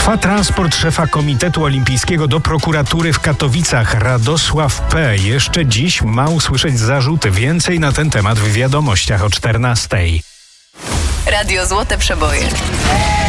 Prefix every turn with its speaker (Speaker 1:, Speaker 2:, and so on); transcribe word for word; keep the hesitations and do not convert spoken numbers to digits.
Speaker 1: Trwa transport szefa Komitetu Olimpijskiego do prokuratury w Katowicach. Radosław P. jeszcze dziś ma usłyszeć zarzuty. Więcej na ten temat w wiadomościach o czternastej.
Speaker 2: Radio Złote Przeboje.